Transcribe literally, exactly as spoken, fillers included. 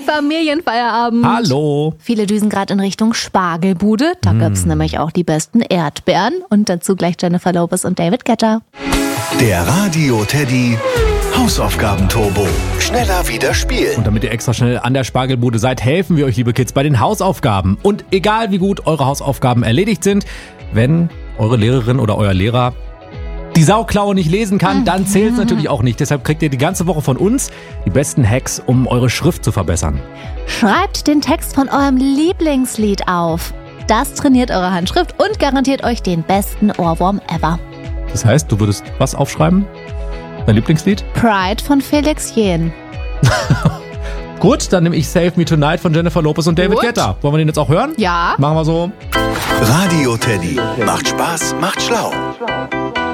Familienfeierabend. Hallo. Viele düsen gerade in Richtung Spargelbude. Da mm. gibt's nämlich auch die besten Erdbeeren. Und dazu gleich Jennifer Lopez und David Guetta. Der Radio Teddy Hausaufgaben-Turbo. Schneller wieder spielen. Und damit ihr extra schnell an der Spargelbude seid, helfen wir euch, liebe Kids, bei den Hausaufgaben. Und egal wie gut eure Hausaufgaben erledigt sind, wenn eure Lehrerin oder euer Lehrer die Sauklaue nicht lesen kann, dann zählt es natürlich auch nicht. Deshalb kriegt ihr die ganze Woche von uns die besten Hacks, um eure Schrift zu verbessern. Schreibt den Text von eurem Lieblingslied auf. Das trainiert eure Handschrift und garantiert euch den besten Ohrwurm ever. Das heißt, du würdest was aufschreiben? Dein Lieblingslied? Pride von Felix Jähn. Gut, dann nehme ich Save Me Tonight von Jennifer Lopez und David Guetta. Wollen wir den jetzt auch hören? Ja. Machen wir so. Radio Teddy. Macht Spaß, macht schlau.